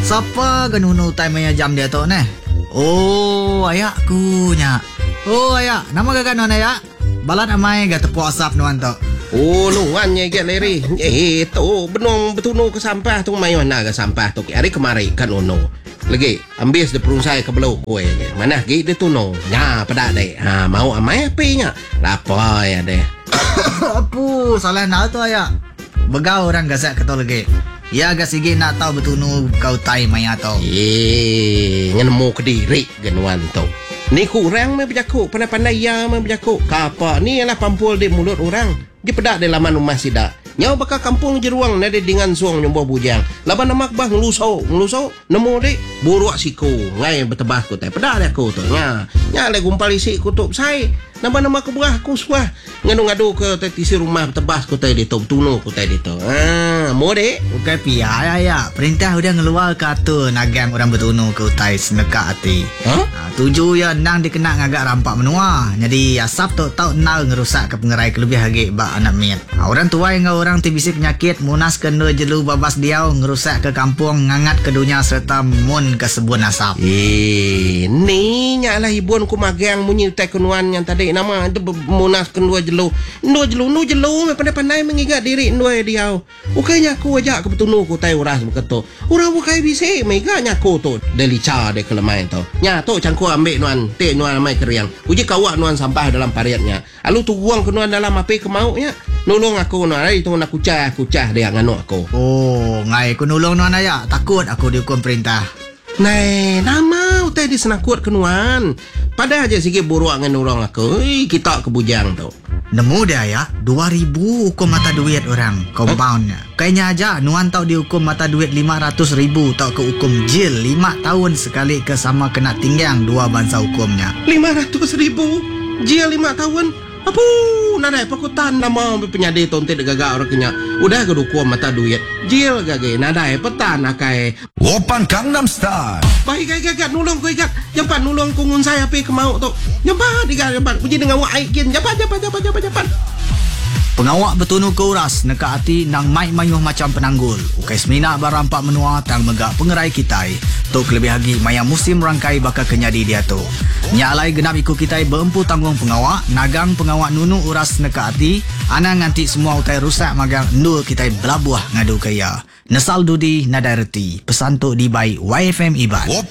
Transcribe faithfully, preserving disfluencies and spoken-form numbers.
Siapa genunu time yang jam dia tu ne? Oh, ayakku nya. Oh, ayak. Nama gak non ayak? Balat amai gak tepuk asap nuan tu. Oh, nuan nya get leri. Eh, tu benong betunu ke sampah tu mai mana ke sampah tu. Hari kemari kan ono. Lagi ambil de perungsai ke belau kowe. Mana gi de tuno. Nya pada dek. Ha, mau amai api nya. Lapa ya deh. Apu, salah nak tu ayak. Begau orang gasak kata lagi. Ya agak sige nak tahu betunu kau tai maya tau. Eh, ngenemu ke diri genuan tu. Ni kurang me berjakuk, pandai-pandai ya me berjakuk. Kapa ni ialah pampul di mulut orang. Di pedak di laman rumah sidak. Nyau bakal kampung jeruang nade dengan suang nyombo bujang. Laban namak bah ngelusau, ngelusau nemu dik buruak siku. Ngai betebah ku teh. Pedak dia ku tu. Nya, nya le gumpal isi kutup sai. Nambah nama ke buah ku suah. Ngadu-ngadu ke tisi rumah betebah ku teh di tu, tunu ku teh di tu. Ah, mau dik? Bukan pia ya. Perintah udah ngeluar kata nagang orang betunu ke utai seneka hati. Huh? Ha, tuju ya nang dikena ngagak rampak menua. Jadi asap tu tau nal ngerusak ke pengerai kelebih hagi bak anak miat. Ha, orang tua yang orang tibisi penyakit munas kena jelu babas diau ngerusak ke kampung ngangat ke dunia serta mun ke sebun asap. Eh, ni nyalah ibuan ku magang munyi teh kenuan yang tadi nama itu munas kedua jelu. Dua jelu, nu jelu pandai-pandai mengingat diri dua diau. Ukainya aku ajak ke betunu ku tai uras beketo. Urang bukai bisi meganya ku tu delica de kelemain tu. Nya tu cangku ambil nuan, te nuan mai keriang. Uji kawak nuan sampah dalam pariatnya. Alu tu buang ke nuan dalam api kemaunya. Nolong aku nuan ai tu nak kucah kucah dia nganu aku. Oh, ngai ku nolong nuan ayak. Takut aku dihukum perintah. Nai, nama utai di senakut kenuan. Pada aja sikit buruak dengan orang aku. Ih, kita ke bujang tu. Nemu dia ya, dua ribu hukum mata duit orang, compoundnya. Kayaknya aja, nuan tau dihukum mata duit lima ratus ribu, tau ke hukum jil lima tahun sekali ke sama kena tinggang dua bangsa hukumnya. lima ratus ribu? Jil lima tahun? Apa? Nadai pakutan nama penyadi tonte de gagak orang kenya. Udah ke hukum mata duit. Jil gage, nadai petan akai. Open Gangnam Style. Baik gagak gagak nulung ku ikat. Jampan nulung ku ngun saya api kemau tu. Jampan diga jampan. Puji dengan wak aikin. Jampan jampan jampan jampan jampan. Pengawak betunu ke uras neka hati nang mai mayuh macam penanggul. Ukai semina barampak menua tang megak pengerai kitai. Tok lebih lagi maya musim rangkai bakal kenyadi dia tu. Nyalai genap ikut kitai berempu tanggung pengawak, nagang pengawak nunu uras neka hati, ana nganti semua utai rusak magang endul kitai belabuah ngadu kaya. Nesal dudi nadai reti. Pesan tok di baik Y F M Iban.